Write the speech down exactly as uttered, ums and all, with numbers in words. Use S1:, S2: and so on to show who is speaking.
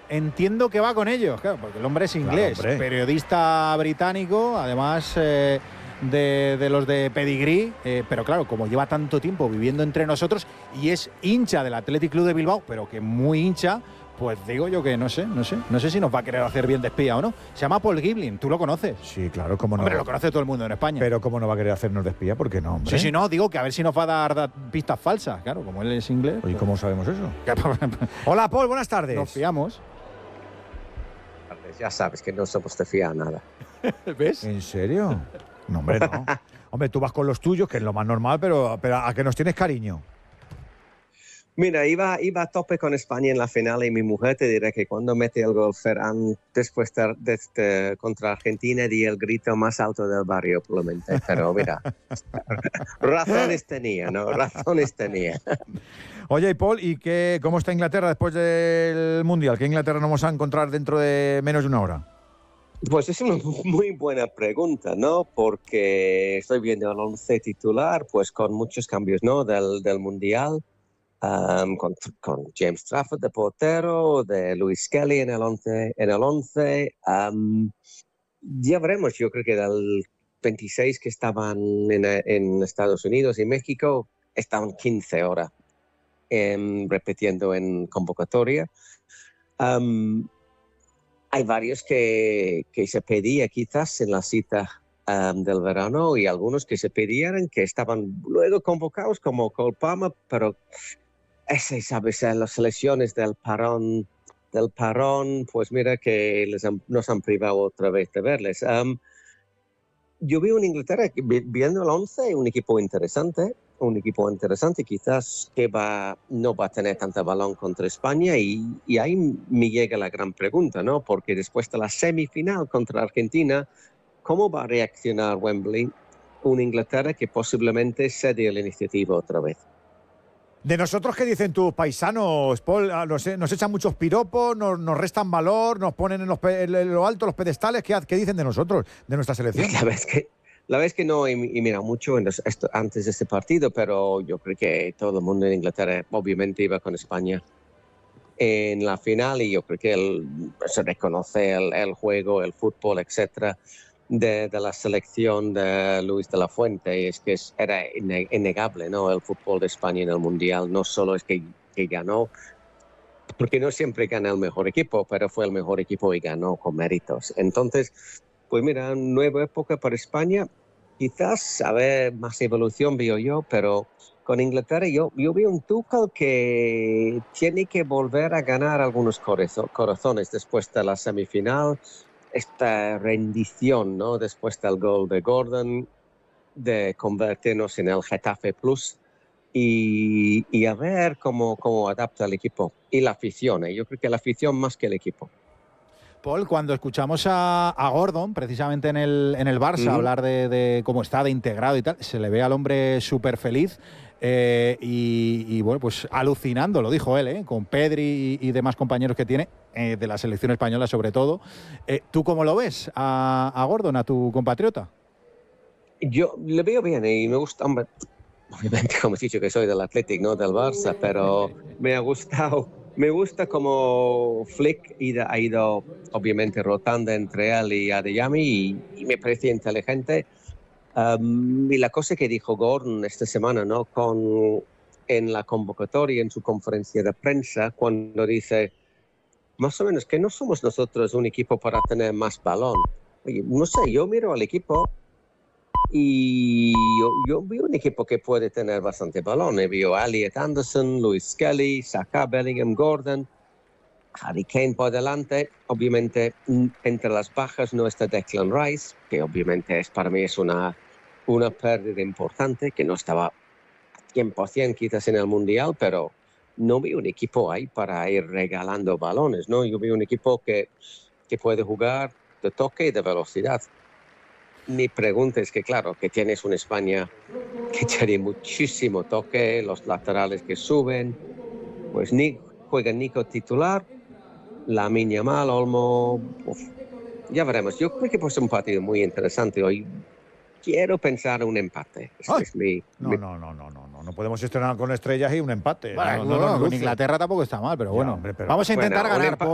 S1: entiendo que va con ellos, claro, porque el hombre es inglés,
S2: Claro, hombre.
S1: periodista británico, además eh, de, de los de pedigrí, eh, pero claro, como lleva tanto tiempo viviendo entre nosotros y es hincha del Athletic Club de Bilbao, pero que muy hincha, pues digo yo que no sé, no sé, no sé si nos va a querer hacer bien de espía o no. Se llama Paul Giblin, ¿tú lo conoces?
S2: Sí, claro, cómo no.
S1: Hombre, lo conoce todo el mundo en España.
S2: Pero cómo no va a querer hacernos de espía, ¿por qué no, hombre?
S1: Sí, sí, no, digo que a ver si nos va a dar, dar pistas falsas, claro, como él es inglés.
S2: ¿Y
S1: pues,
S2: cómo sabemos eso? Hola, Paul, buenas tardes.
S1: nos fiamos.
S3: Ya sabes que no somos de fiar nada.
S1: ¿Ves?
S2: ¿En serio? No, hombre, no. Hombre, tú vas con los tuyos, que es lo más normal, pero, pero a que nos tienes cariño.
S3: Mira, iba, iba a tope con España en la final y mi mujer te dirá que cuando mete el gol Ferran después de, de, de, contra Argentina di el grito más alto del barrio, probablemente. Pero mira, razones tenía, ¿no? Razones tenía.
S2: Oye, y Paul, ¿y qué, cómo está Inglaterra después del Mundial? ¿Qué Inglaterra nos vamos a encontrar dentro de menos de una hora?
S3: Pues es una muy buena pregunta, ¿no? Porque estoy viendo el once titular, pues con muchos cambios, ¿no? Del, del Mundial. Um, con, con James Trafford de portero, de Luis Kelly en el once. En el once um, ya veremos, yo creo que del veintiséis que estaban en, en Estados Unidos y México, estaban quince ahora um, repitiendo en convocatoria. Um, hay varios que, que se pedía quizás en la cita um, del verano y algunos que se pedían que estaban luego convocados como Cole Palmer, pero ese, sabes, las selecciones del parón, del parón, pues mira que les han, nos han privado otra vez de verles. Um, yo vi en Inglaterra, viendo el once, un equipo interesante, un equipo interesante, quizás que va, no va a tener tanta balón contra España y, y ahí me llega la gran pregunta, ¿no? Porque después de la semifinal contra Argentina, ¿cómo va a reaccionar Wembley? Una Inglaterra que posiblemente cede la iniciativa otra vez.
S2: De nosotros, ¿qué dicen tus paisanos, Paul? Nos, nos echan muchos piropos, nos, nos restan valor, nos ponen en, los, en lo alto los pedestales. ¿Qué, ¿Qué dicen de nosotros, de nuestra selección?
S3: La verdad es que, la verdad es que no he, he mirado mucho en los, esto, antes de este partido, pero yo creo que todo el mundo en Inglaterra obviamente iba con España en la final y yo creo que el, se reconoce el, el juego, el fútbol, etcétera, de, de la selección de Luis de la Fuente. Y es que es, era innegable, ¿no? El fútbol de España en el Mundial. No solo es que, que ganó, porque no siempre gana el mejor equipo, pero fue el mejor equipo y ganó con méritos. Entonces, pues mira, nueva época para España. Quizás, a ver, más evolución veo yo, pero con Inglaterra yo, yo veo un Tuchel que tiene que volver a ganar algunos corazones después de la semifinal. Esta rendición, ¿no? Después del gol de Gordon, de convertirnos en el Getafe Plus y, y a ver cómo, cómo adapta el equipo y la afición. ¿eh? Yo creo que la afición más que el equipo.
S1: Paul, cuando escuchamos a, a Gordon, precisamente en el, en el Barça, uh-huh. hablar de, de cómo está, de integrado y tal, se le ve al hombre súper feliz eh, y, y, bueno, pues alucinando, lo dijo él, ¿eh? Con Pedri y, y demás compañeros que tiene, eh, de la selección española sobre todo. Eh, ¿Tú cómo lo ves a, a Gordon, a tu compatriota?
S3: Yo le veo bien y me gusta, hombre, obviamente como he dicho que soy del Athletic, no del Barça, pero me ha gustado. Me gusta como Flick ha ido, obviamente, rotando entre él y Adeyemi y, y me parece inteligente. Um, y la cosa que dijo Gordon esta semana, ¿no? Con, en la convocatoria, en su conferencia de prensa, cuando dice, más o menos, que no somos nosotros un equipo para tener más balón. Oye, no sé, yo miro al equipo y yo, yo veo un equipo que puede tener bastante balón. Veo a Elliot Anderson, Luis Kelly, Saka, Bellingham, Gordon, Harry Kane por delante. Obviamente, entre las bajas no está Declan Rice, que obviamente es, para mí es una, una pérdida importante, que no estaba cien por ciento quizás en el Mundial, pero no veo un equipo ahí para ir regalando balones, ¿no? Yo veo un equipo que, que puede jugar de toque y de velocidad. Mi pregunta es que, claro, que tienes una España que tiene muchísimo toque, los laterales que suben, pues ni, juega Nico titular, Lamine Yamal, Olmo, uf, ya veremos. Yo creo que puede ser un partido muy interesante hoy. Quiero pensar en un empate. Es, es mi,
S2: no,
S3: mi...
S2: no, no, no, no, no, no podemos estrenar con estrellas y un empate.
S1: Bueno,
S2: no, no, no,
S1: no,
S2: no
S1: con Inglaterra tampoco está mal, pero
S2: ya,
S1: bueno.
S2: hombre, pero...
S1: Vamos a intentar
S3: bueno,
S1: ganar.